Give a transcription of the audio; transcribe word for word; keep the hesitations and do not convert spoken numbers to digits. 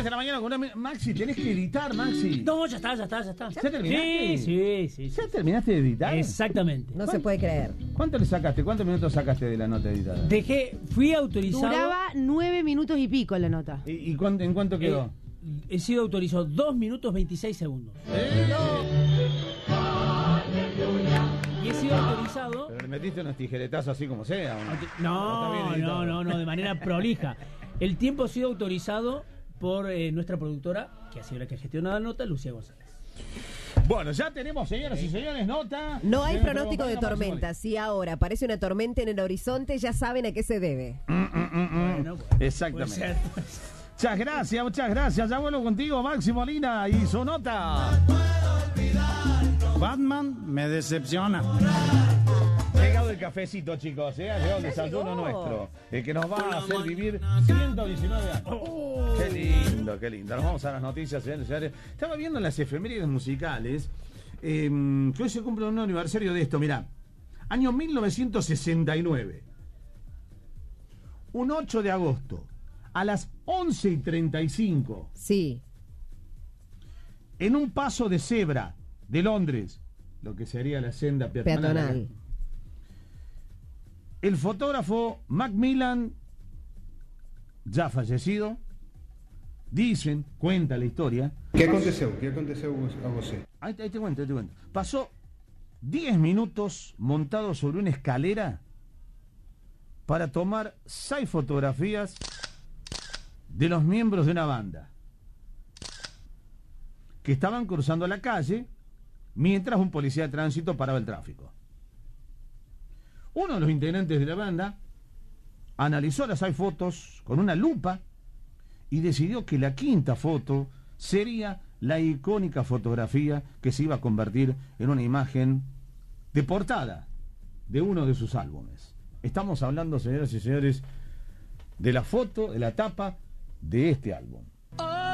de la mañana con una... Maxi, tenés que editar, Maxi. No, ya está, ya está, ya está. ¿Ya terminaste? Sí, sí, sí. ¿Ya sí. terminaste de editar? Exactamente. No se puede creer. ¿Cuánto le sacaste? ¿Cuántos minutos sacaste de la nota editada? Dejé, fui autorizado. Duraba nueve minutos y pico la nota. ¿Y, y cuán- en cuánto quedó? Eh, he sido autorizado dos minutos veintiséis segundos. ¿Eh? Y he sido autorizado. Pero le metiste unos tijeretazos así como sea. ¿o no? No, Está bien editado. no, no, no, de manera prolija. El tiempo ha sido autorizado por eh, nuestra productora, que ha sido la que gestiona la nota, Lucía González. Bueno, ya tenemos, señoras y señores, nota. No hay de nuestro pronóstico de compañero tormenta. Si ahora aparece una tormenta en el horizonte, ya saben a qué se debe. Maximiliano. Mm, mm, mm, mm. Bueno, bueno, Exactamente. puede ser, puede ser. Muchas gracias, muchas gracias. Ya vuelvo contigo, Maxi Molina y su nota. Batman me decepciona. Ha llegado el cafecito, chicos, ¿eh? Ha llegado el desayuno llegó. nuestro, el que nos va a hacer vivir ciento diecinueve años. Oh, qué lindo, qué lindo. Nos vamos a las noticias, señores y señores. Estaba viendo en las efemérides musicales eh, que hoy se cumple un aniversario de esto. Mirá, año mil novecientos sesenta y nueve. Un ocho de agosto, a las once y treinta y cinco, Sí. en un paso de cebra de Londres, lo que sería la senda peatonal. Peatonal. El fotógrafo Macmillan, ya fallecido, dicen, cuenta la historia. Que aconteceu? Que aconteceu a você? Ahí te, ahí te cuento, ahí te cuento. Pasó diez minutos montado sobre una escalera para tomar seis fotografías de los miembros de una banda que estaban cruzando la calle mientras un policía de tránsito paraba el tráfico. Uno de los integrantes de la banda analizó las seis fotos con una lupa y decidió que la quinta foto sería la icónica fotografía que se iba a convertir en una imagen de portada de uno de sus álbumes. Estamos hablando, señoras y señores, de la foto, de la tapa de este álbum.